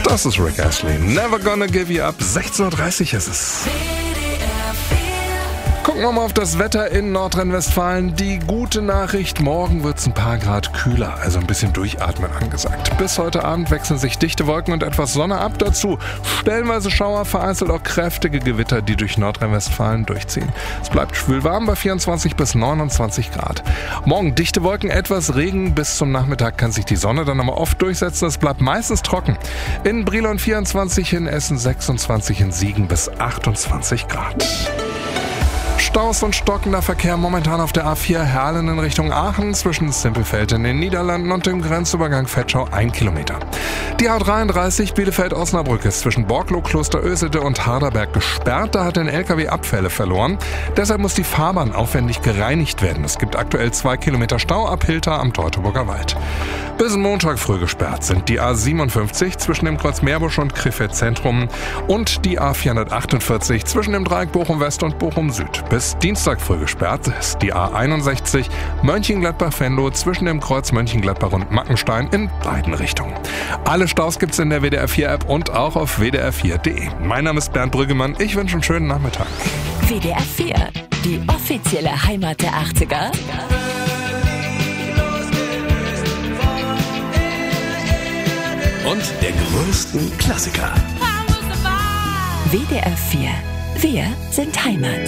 Das ist Rick Astley. Never Gonna Give You Up. 16:30 Uhr ist es. Gucken wir mal auf das Wetter in Nordrhein-Westfalen. Die gute Nachricht, morgen wird es ein paar Grad kühler, also ein bisschen durchatmen angesagt. Bis heute Abend wechseln sich dichte Wolken und etwas Sonne ab. Dazu stellenweise Schauer, vereinzelt auch kräftige Gewitter, die durch Nordrhein-Westfalen durchziehen. Es bleibt schwül warm bei 24 bis 29 Grad. Morgen dichte Wolken, etwas Regen. Bis zum Nachmittag kann sich die Sonne dann aber oft durchsetzen. Es bleibt meistens trocken. In Brilon 24, in Essen 26, in Siegen bis 28 Grad. Staus und stockender Verkehr momentan auf der A4 Herlen in Richtung Aachen zwischen Simpelfeld in den Niederlanden und dem Grenzübergang Vetschau 1 Kilometer. Die A33 Bielefeld-Osnabrück ist zwischen Borklow, Klosterösede und Harderberg gesperrt. Da hat ein LKW Abfälle verloren. Deshalb muss die Fahrbahn aufwendig gereinigt werden. Es gibt aktuell 2 Kilometer Stau ab Hilter am Teutoburger Wald. Bis Montag früh gesperrt sind die A57 zwischen dem Kreuz Meerbusch und Krefeld Zentrum und die A448 zwischen dem Dreieck Bochum West und Bochum Süd. Bis Dienstag früh gesperrt ist die A61 Mönchengladbach-Venlo zwischen dem Kreuz Mönchengladbach und Mackenstein in beiden Richtungen. Alle Staus gibt's in der WDR 4 App und auch auf wdr4.de. Mein Name ist Bernd Brüggemann. Ich wünsche einen schönen Nachmittag. WDR 4, die offizielle Heimat der 80er. Und der größten Klassiker. WDR 4. Wir sind Heimat.